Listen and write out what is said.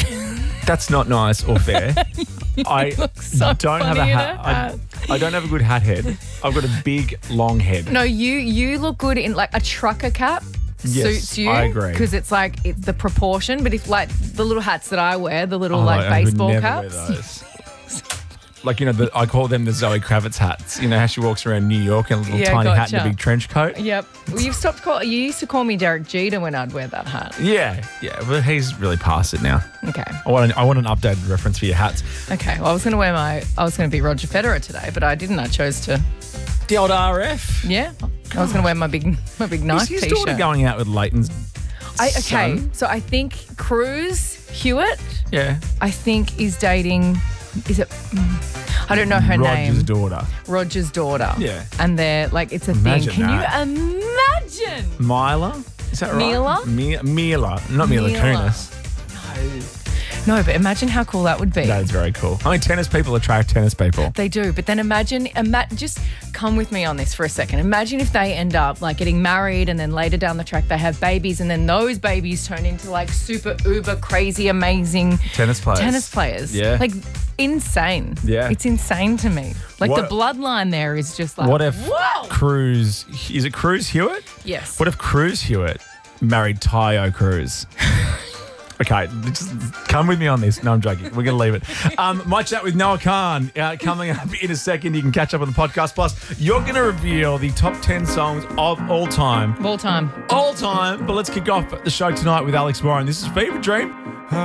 That's not nice or fair. I so don't have a funny in hat. a hat. I don't have a good hat head. I've got a big, long head. No, you look good in like a trucker cap. Yes, Suits you. I agree. Because it's the proportion. But if like the little hats that I wear, the little I would baseball never caps. wear those. Like, I call them the Zoe Kravitz hats. You know how she walks around New York in a little tiny hat and a big trench coat? Yep. Well, you used to call me Derek Jeter when I'd wear that hat. Yeah. But he's really past it now. Okay. I want an updated reference for your hats. Okay. Well, I was going to be Roger Federer today, but I didn't. I chose to. The old RF. Yeah. I was going to wear my big nice His t-shirt. daughter going out with Leighton's Okay. son. So I think Cruz Hewitt, Yeah. I think is dating. Is it? I don't know her Roger's name. daughter. Roger's daughter. Yeah. And they're like, it's a Imagine thing. Can that. you imagine? Mila? Is that right? Mila? Mila. Not Mila Mila. Kunis. No, but imagine how cool that would be. That is very cool. I mean, tennis people attract tennis people. They do, but then imagine, just come with me on this for a second. Imagine if they end up like getting married and then later down the track they have babies and then those babies turn into like super uber crazy amazing Tennis players. Yeah. Like insane. Yeah. It's insane to me. Like What- the bloodline there is just like, What if whoa! Cruz, is it Cruz Hewitt? Yes. What if Cruz Hewitt married Tayo Cruz? Okay, just come with me on this. No, I'm joking. We're going to leave it. My chat with Noah Khan coming up in a second. You can catch up on the podcast. Plus, you're going to reveal the top 10 songs of all time. All time. All time. But let's kick off the show tonight with Alex Warren. This is Fever Dream.